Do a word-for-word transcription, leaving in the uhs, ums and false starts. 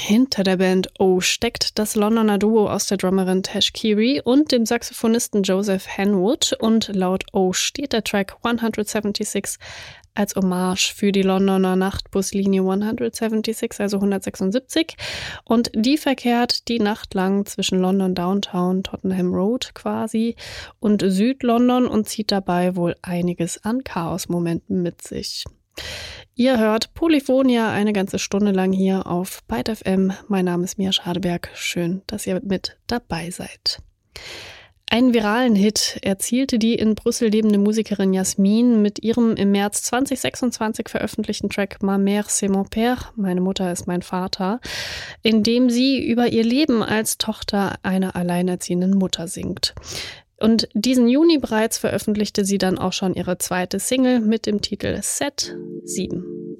Hinter der Band O steckt das Londoner Duo aus der Drummerin Tash Keary und dem Saxophonisten Joseph Henwood, und laut O steht der Track hundertsechsundsechzig als Hommage für die Londoner Nachtbuslinie hundertsechsundsiebzig, also hundertsechsundsiebzig, und die verkehrt die Nacht lang zwischen London Downtown, Tottenham Road quasi, und Südlondon und zieht dabei wohl einiges an Chaosmomenten mit sich. Ihr hört Polyphonia eine ganze Stunde lang hier auf Byte F M. Mein Name ist Mia Schadeberg. Schön, dass ihr mit dabei seid. Einen viralen Hit erzielte die in Brüssel lebende Musikerin Jasmin mit ihrem im März zweitausendsechsundzwanzig veröffentlichten Track Ma mère c'est mon père, meine Mutter ist mein Vater, in dem sie über ihr Leben als Tochter einer alleinerziehenden Mutter singt. Und diesen Juni bereits veröffentlichte sie dann auch schon ihre zweite Single mit dem Titel Set sieben.